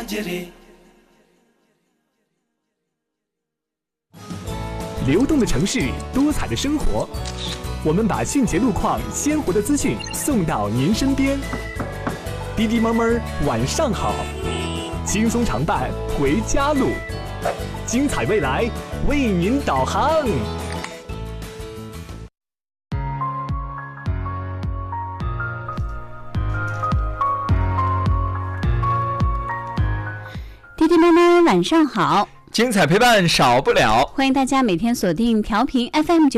流动的城市，多彩的生活，我们把迅捷路况、鲜活的资讯送到您身边。滴滴猫猫晚上好，轻松常伴回家路，精彩未来为您导航。 滴滴猫猫晚上好， 精彩陪伴少不了， 欢迎大家每天锁定调频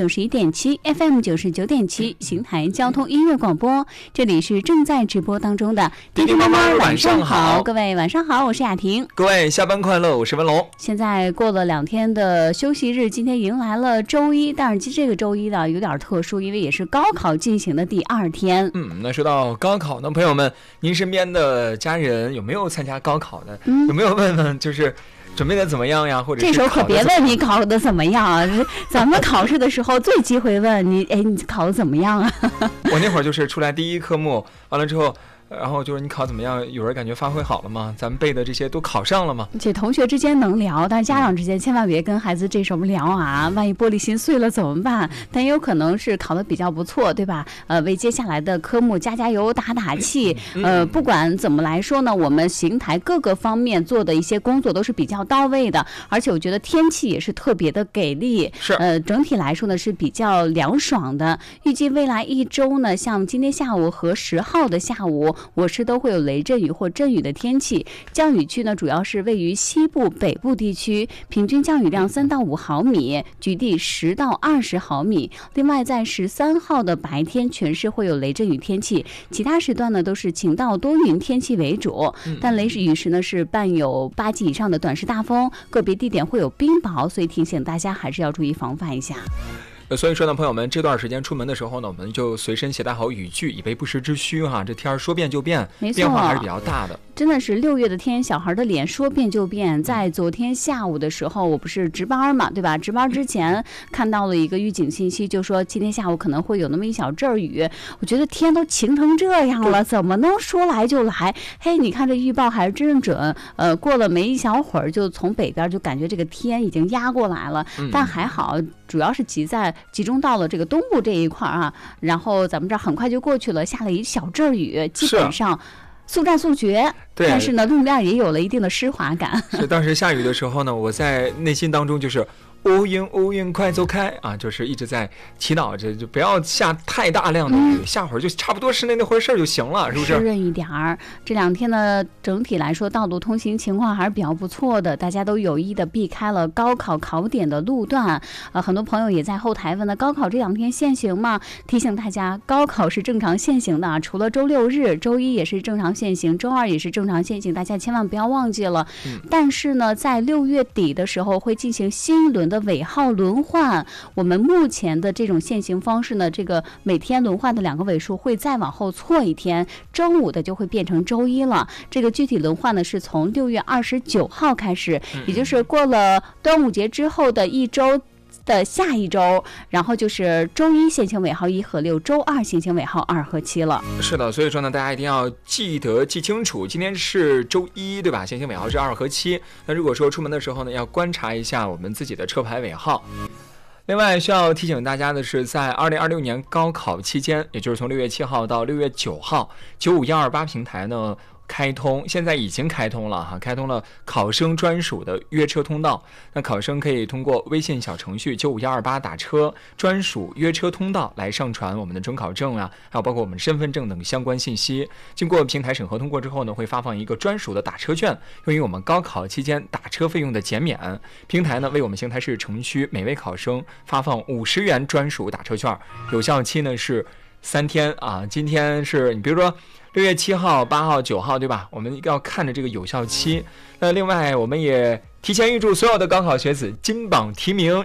FM91.7、FM99.7 邢台交通音乐广播，这里是正在直播当中的滴滴猫猫晚上好， 各位晚上好，我是雅婷， 各位下班快乐，我是文龙。 现在过了2天的休息日，今天迎来了周一，但是这个周一呢有点特殊，因为也是高考进行的第2天。 那说到高考呢，朋友们，您身边的家人有没有参加高考的？有没有问问就是准备的怎么样呀？或者这时候可别问你考的怎么样啊！咱们考试的时候最忌讳问你，你考的怎么样啊？ 我那会儿就是出来第一科目，完了之后，然后就是你考怎么样？有人感觉发挥好了吗？咱们背的这些都考上了吗？ 这同学之间能聊，但是家长之间千万别跟孩子这时候聊啊！万一玻璃心碎了怎么办？但也有可能是考得比较不错，对吧？为接下来的科目加油打气。不管怎么来说呢，我们邢台各个方面做的一些工作都是比较到位的，而且我觉得天气也是特别的给力。 是。 整体来说呢是比较凉爽的。预计未来1周呢，像今天下午和10号的下午，我市都会有雷阵雨或阵雨的天气，降雨区呢主要是位于西部、北部地区，平均降雨量3到5毫米，局地10到20毫米。另外，在13号的白天，全市会有雷阵雨天气，其他时段呢都是晴到多云天气为主。但雷雨时呢是伴有8级以上的短时大风，个别地点会有冰雹，所以提醒大家还是要注意防范一下。 所以说呢，朋友们，这段时间出门的时候呢，我们就随身携带好雨具，以备不时之需哈。这天说变就变，变化还是比较大的。 真的是6月的天，小孩的脸说变就变。在昨天下午的时候，我不是值班嘛，对吧？值班之前看到了一个预警信息，就说今天下午可能会有那么一小阵雨。我觉得天都晴成这样了，怎么能说来就来？嘿，你看这预报还是真准。过了没一小会儿，就从北边就感觉这个天已经压过来了，但还好，主要是集中到了这个东部这一块啊，然后咱们这儿很快就过去了，下了一小阵雨，基本上速战速决。但是呢，路面也有了一定的湿滑感。 是当时下雨的时候呢，我在内心当中就是乌云快走开啊，就是一直在祈祷着，就不要下太大量的雨，下会儿就差不多是那回事就行了，是不是？ 湿润一点儿。这2天呢，整体来说道路通行情况还是比较不错的，大家都有意的避开了高考考点的路段。很多朋友也在后台问呢，高考这2天限行吗？提醒大家，高考是正常限行的啊，除了周6日、周1也是正常限行，周2也是正常限行，大家千万不要忘记了。但是呢，在6月底的时候会进行新一轮的尾号轮换，我们目前的这种限行方式呢，这个每天轮换的2个尾数会再往后错1天，周5的就会变成周1了。这个具体轮换呢是从6月29号开始，也就是过了端午节之后的1周的下1周，然后就是周1限行尾号1和6，周2限行尾号2和7了。 是的，所以说呢，大家一定要记清楚，今天是周1，对吧？限行尾号是2和7。那如果说出门的时候呢，要观察一下我们自己的车牌尾号。另外需要提醒大家的是，在2026年高考期间，也就是从6月7号到6月9号，95128平台呢开通，现在已经开通了哈，开通了考生专属的约车通道。那考生可以通过微信小程序95128打车专属约车通道来上传我们的准考证啊，还有包括我们身份证等相关信息。经过平台审核通过之后呢，会发放一个专属的打车券，用于我们高考期间打车费用的减免。平台呢为我们邢台市城区每位考生发放50元专属打车券，有效期呢是3天啊。今天是你比如说6月7号、8号、9号，对吧？我们要看着这个有效期。那另外，我们也提前预祝所有的高考学子金榜题名，